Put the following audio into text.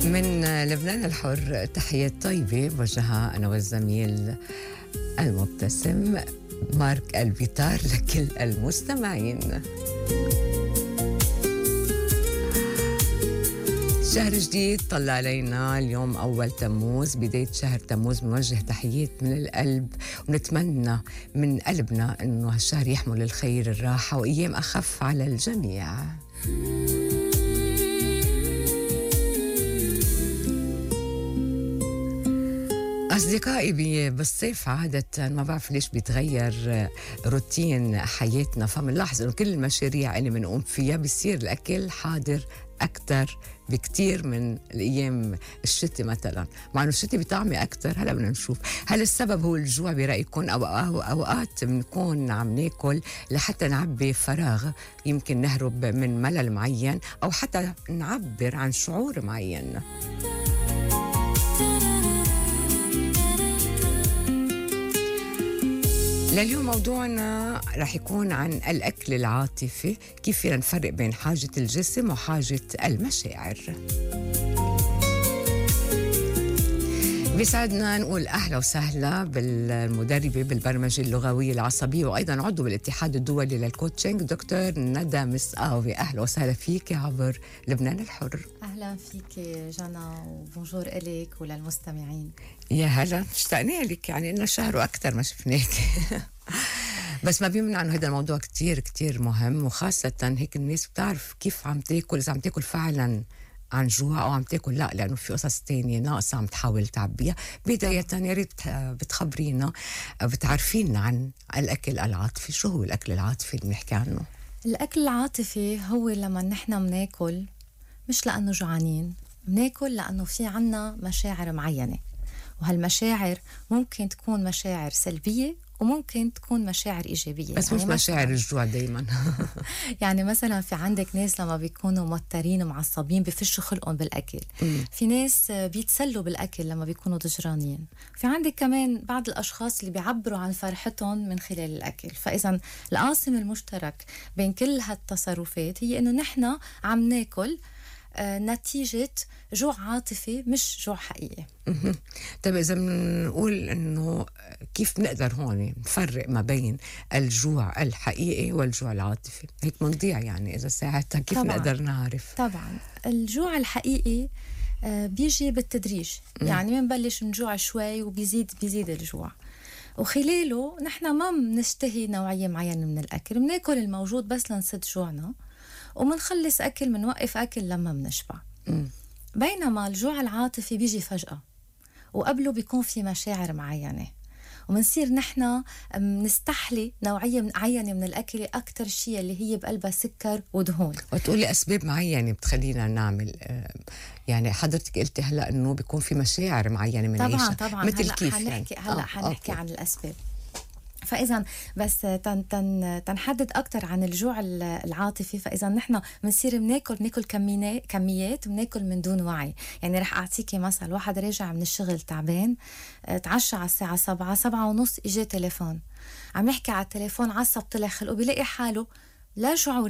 من لبنان الحر تحية طيبة بوجهها أنا والزميل المبتسم مارك الفيتار لكل المستمعين. شهر جديد طلع علينا اليوم أول تموز، بداية شهر تموز. بنوجه تحيات من القلب ونتمنى من قلبنا أنه هالشهر يحمل الخير الراحة وأيام أخف على الجميع. أصدقائي بالصيف عادة ما بعرف ليش بيتغير روتين حياتنا، فمنلاحظ إنه كل المشاريع اللي بنقوم فيها بيصير الأكل حاضر أكتر بكتير من الأيام الشتاء مثلا، مع إنه الشتاء بطعمة أكتر. هلا بدنا نشوف هل السبب هو الجوع برأيكم، أو أوقات بنكون عم ناكل لحتى نعبي فراغ، يمكن نهرب من ملل معين أو حتى نعبر عن شعور معين. لليوم موضوعنا رح يكون عن الأكل العاطفي، كيف فينا نفرق بين حاجة الجسم وحاجة المشاعر. بيسعدنا نقول أهلا وسهلا بالمدربة بالبرمجة اللغوية العصبية وأيضا عضو بالاتحاد الدولي للكوتشنج دكتور ندى مسقاوي. أهلا وسهلا فيك عبر لبنان الحر. أهلا فيك جانا وبونجور إليك وللمستمعين. يا هلا، اشتقنا لك، يعني إنه شهر وأكثر ما شفناك. بس ما بيمنع انه هذا الموضوع كتير كتير مهم، وخاصة هيك الناس بتعرف كيف عم تاكل، إذا عم تاكل فعلا عن جوع أو عم تاكل لا لأنه في قصص تانية ناقصة عم تحاول تعبيها. بداية يا ريت بتخبرينا بتعرفينا عن الأكل العاطفي. شو هو الأكل العاطفي اللي بنحكي عنه؟ الأكل العاطفي هو لما نحن مناكل مش لأنه جوعانين، مناكل لأنه في عنا مشاعر معينة، وهالمشاعر ممكن تكون مشاعر سلبية وممكن تكون مشاعر إيجابية، بس يعني مش مشاعر الجوع دايما. يعني مثلا في عندك ناس لما بيكونوا موترين ومعصبين بفشوا خلقهم بالأكل. في ناس بيتسلوا بالأكل لما بيكونوا ضجرانين. في عندك كمان بعض الأشخاص اللي بيعبروا عن فرحتهم من خلال الأكل. فإذا القاسم المشترك بين كل هالتصرفات هي إنه نحن عم ناكل نتيجة جوع عاطفي مش جوع حقيقي. طيب إذا بنقول إنه كيف نقدر هون نفرق ما بين الجوع الحقيقي والجوع العاطفي، هيك منضيع يعني إذا ساعتها كيف طبعاً نقدر نعرف؟ طبعاً الجوع الحقيقي بيجي بالتدريج. يعني بنبلش نجوع شوي وبيزيد الجوع، وخلاله نحن ما بنشتهي نوعية معينة من الأكل، بناكل الموجود بس لنسد جوعنا ومنخلص أكل، منوقف أكل لما منشبع. بينما الجوع العاطفي بيجي فجأة وقبله بيكون في مشاعر معينة، ومنصير نحن نستحلي نوعية معينة من الأكل أكتر شيء اللي هي بقلبها سكر ودهون. وتقولي أسباب معينة بتخلينا نعمل، يعني حضرتك قلتي هلأ أنه بيكون في مشاعر معينة من عيشها. طبعا مثل كيف حنحكي يعني؟ هلأ حنحكي عن الأسباب. فإذا بس تنحدد أكتر عن الجوع العاطفي. فإذا نحن بنصير بناكل كميات بناكل من دون وعي. يعني رح أعطيكي مثل، واحد راجع من الشغل تعبان، تعشى على الساعة 7:30 إجا تليفون، عم يحكي على التليفون، عصب طلع خلقه، بيلاقي حاله لا شعور